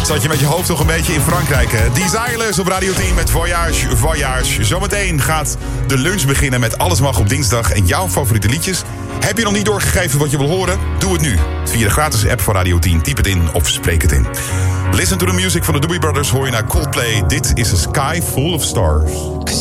Zat je met je hoofd nog een beetje in Frankrijk, hè? Desireless op Radio 10 met Voyage, Voyage. Zometeen gaat de lunch beginnen met Alles Mag op dinsdag en jouw favoriete liedjes. Heb je nog niet doorgegeven wat je wil horen? Doe het nu. Via de gratis app van Radio 10. Typ het in of spreek het in. Listen to the music van de Doobie Brothers hoor je naar Coldplay. Dit is A Sky Full of Stars.